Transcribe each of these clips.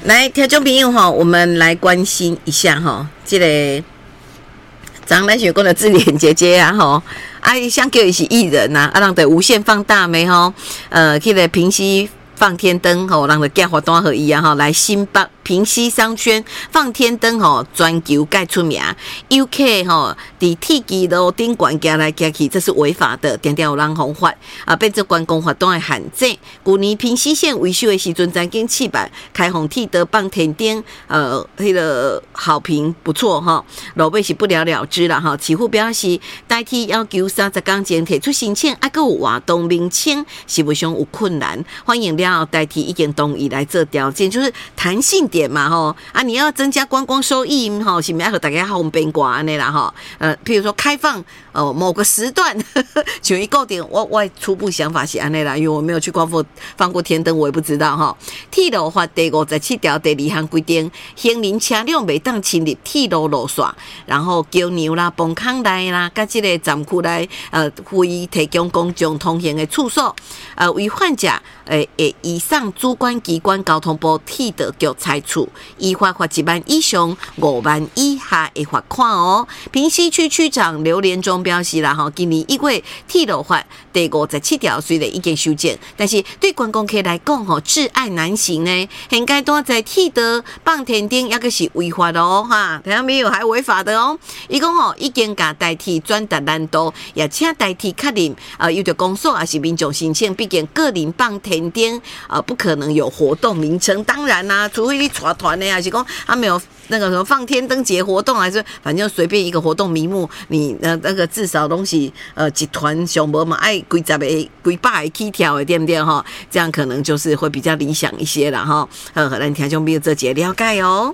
来，听众朋友哈，我们来关心一下哈，这个张兰雪宫的志莲姐姐啊哈，想叫伊是艺人呐，让得无限放大没哈？去个平息放天灯吼，让个计活动合一啊哈，来新北平西商圈放天灯吼，全球盖出名。UK 吼，伫铁基路顶管行来行去，这是违法的，定定有人红法啊，变成观光活动的限制。去年平西县维修的时阵，曾经700开放铁德放天灯，迄个好评不错哈，落尾是不了了之啦哈。市府表示，代替要求30天前提出申请，还有活动名称是不上有困难，欢迎了代替已经同意来做条件，就是弹性点嘛吼啊，你要增加观光收益吼，是不是要和大家方便挂安尼啦吼？譬如说开放某个时段，就一个点，我初步想法是安尼啦，因为我没有去放过天灯，我也不知道哈。铁路法第57条第2项规定，行人车辆袂当侵入铁路路线，然后桥梁啦、崩坑内啦，甲这个站区内非提供公众通行的处所，违反者以上主管机关交通部铁道局裁处，依法罚1万以上5万以下的罚款哦。平西区区长刘连忠表示啦，吼，今年1月铁路法第57条虽然已经修正，但是对观光客来讲，吼，窒碍难行呢。现阶段在铁道放天灯，也个是违法的哦，哈，听到没有？还违法的哦。伊讲吼，已经甲代替转达难度，也请代替确认，有着公所还是民众申请，毕竟个人放天灯，不可能有活动名称。当然啦、除非你带团的，还是讲他没有那个什么放天灯节活动，还是反正随便一个活动名目，你那个至少东西集团上无嘛爱几百个起跳的，对不对哈？这样可能就是会比较理想一些啦哈。咱听众朋友做一个了解哦。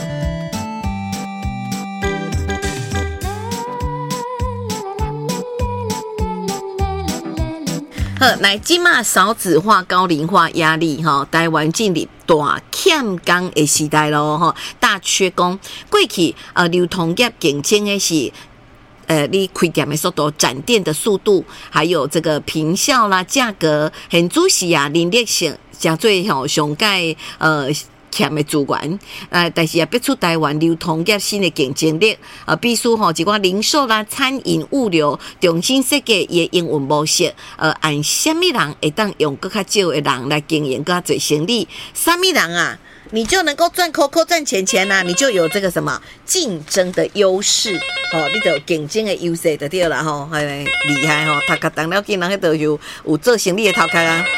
好，来即马少子化、高龄化压力哈，台湾进入大欠工的时代咯哈，大缺工。过去流通业竞争的是。你开店的速度、展店的速度，还有这个坪效啦、价格，很主是啊，人力性加最吼上界欠的资源，但是也逼出台湾流通业新的竞争力，必须吼一寡零售啦、餐饮、物流重新设计伊的营运模式，按什么人会当用更较少的人来经营更较侪生意，什么人啊？你就能够赚扣赚钱呐、你就有这个什么竞争的优势哦，你就有竞争的优势就对了吼，厉害吼，他个当了竟然迄度有做生意的头壳啊！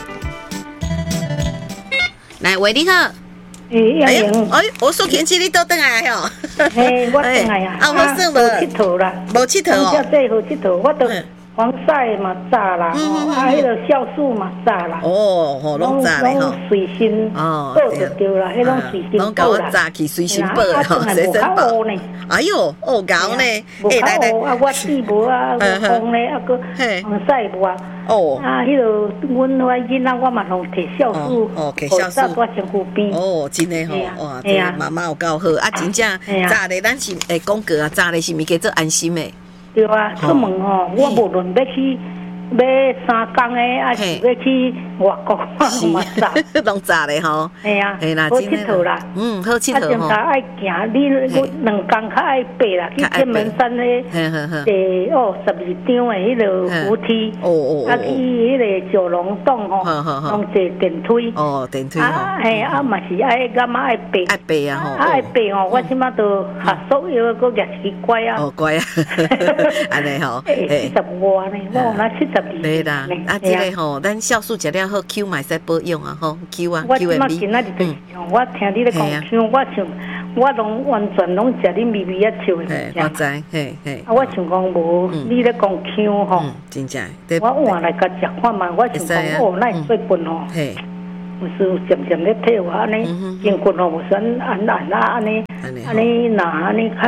来，喂，你好。我说天气你都回来吼。 我回来啊。 我算无佚佗啦。 无佚佗哦。 叫最好佚佗，我都防晒嘛炸啦，迄个酵素嘛炸啦。 哦，拢炸咧吼。 拢随身报就对啦，迄拢随身报啦。 拢甲我炸去随身报的吼，随身报。哎呦，恶搞呢！ 来我水无啊，风咧，个防晒无啊。迄个阮囡仔我嘛拢摕酵素， 摕酵素我身躯边。 真诶吼，哇，这妈妈有够好啊！真正炸咧，咱是会讲过啊，炸咧是物叫做安心诶。 对啊，出门吼，我无论要去买3工诶，还是要去外国，我嘛炸， 拢炸咧吼。 嘿啊，好佚佗啦。 好佚佗吼。 爱行，你2工较爱爬啦，去天门山咧，第12张诶迄个扶梯，去迄个九龙洞吼，拢坐电梯。 电梯吼。 嘛是爱干嘛爱爬？ 爱爬啊吼。 爱爬吼，我即马都学所有个日时乖啊。 乖啊，安尼吼。 70外呢，我那72。 对啦，这个吼，咱酵素食了好，Q 嘛使保养啊吼，Q 啊 ，Q 的味。我听你咧讲 Q， 我拢完全拢食你微微啊笑的。 我知，嘿。 我想讲无，你咧讲 Q 吼， 真正。 我换来甲食看嘛，我想讲那最笨吼。有时渐咧退我安尼，筋骨吼无算按啊安尼，那安尼较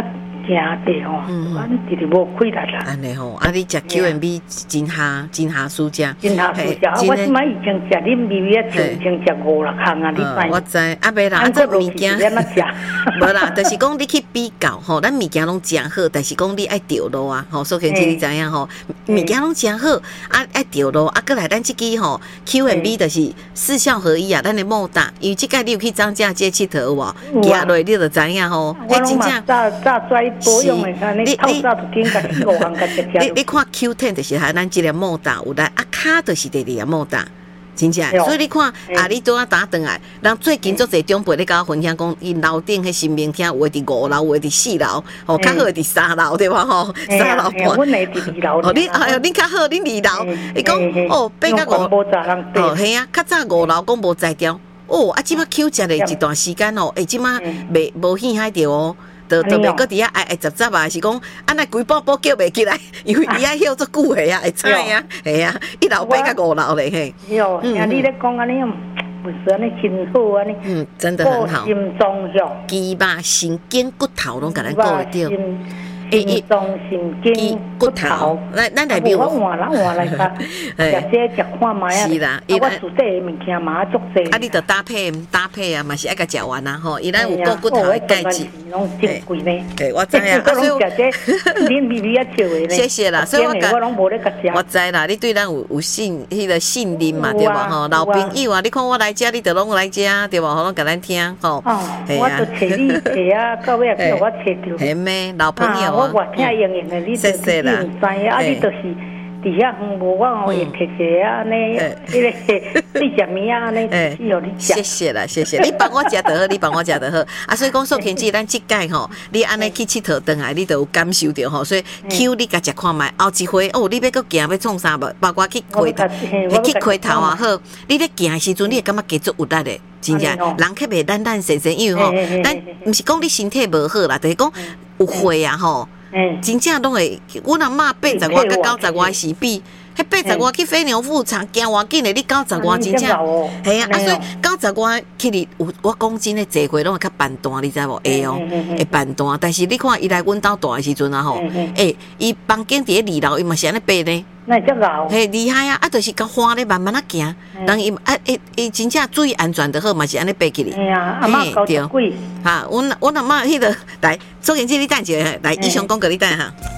件对吼，阮直直无开力啦。 安尼吼，啊，你食 Q&B 真下暑食， 真下暑食。我即摆已经食恁微微啊，就已经食5、6项啊，你知？ 我知，啊，袂啦，啊，这物件，无啦，就是讲你去比较吼，咱物件拢真好，但是讲你爱着路啊，吼，苏ခင်姐你知影吼，物件拢真好，啊，爱着路，啊，过来咱即支吼 Q&B 就是4效合一啊，咱的莫打，因为即个你有去涨价街佚佗有无？行落你就知影吼， 迄真正早跩保养的，看你透早就紧甲5项甲食。 你看 Q10 就是咱即个莫打有来，啊，卡就是第2个莫打。真正，所以你看，啊，你拄仔打转来，人最近足侪长辈咧甲我分享讲，因楼顶迄新明厅有诶伫5楼，有诶伫4楼，吼，较好诶伫3楼对吧？吼，3楼半。阮诶伫2楼。 哦，你哎呦，恁较好，恁2楼。伊讲哦，变到5。哦，系啊，较早5楼讲无在调。哦，啊，即摆 Q 食咧一段时间哦，即摆无稀罕着哦。都袂搁伫遐挨杂杂啊，是讲安尼规宝宝叫袂起来，因为伊爱休足久诶啊，会知啊，系啊，1楼爬到5楼咧嘿。 哟，听你咧讲安尼，不是安尼真好安尼。 真的很好。 心中哟。 肌肉、神经、骨头拢甲咱顾会着。 心中神经骨头， 咱内面我换来甲，食这食看卖啊。 是啦， 我厝底诶物件嘛足济。 啊，你着搭配啊，嘛是爱甲食完啊吼，伊咱有骨头诶钙质。 拢真贵呢。 对，我知影。 啊，所以恁微微啊笑诶呢。 谢谢啦，所以我拢无咧甲食。 我知啦，你对咱有迄个信任嘛，对吧？吼，老朋友啊，你看我来遮，你着拢来遮，对吧？吼，拢甲咱听吼。 我着找你找啊，到尾也叫我找着。 系咩？老朋友。 我听应用的，你就是知影啊，你就是伫遐无我会摕些啊，安尼迄个对食面啊，安尼只有你食。 谢谢啦，谢谢你帮我食得好，你帮我食得好啊。所以讲，素琴姐，咱即届吼，你安尼去佚佗转来，你就有感受着吼。所以 Q 你甲食看卖，后一回哦，你要搁行要创啥无？包括去开头啊好，你咧行的时阵，你会感觉加足有力的。真正人较袂懒散散，因为吼，咱毋是讲你身体无好啦，就是讲有血啊吼，真正拢会。阮阿嬷80外甲90外是比，迄80外去飞牛妇产行偌紧的，你90外真正系啊，所以90外去哩，我讲真诶，坐过拢会较办单，你知无？会哦，会办单。但是你看伊来阮兜住诶时阵啊吼，伊房间伫咧2楼，伊嘛是安尼爬呢。 那只老， 嘿厉害啊！啊，就是甲花咧慢慢啊行，人伊真正注意安全就好，嘛是安尼爬起哩。 哎呀，阿嬷搞贵。 哈，阮阿嬷迄个来，苏妍姐你等一下，来，以上讲给你等哈。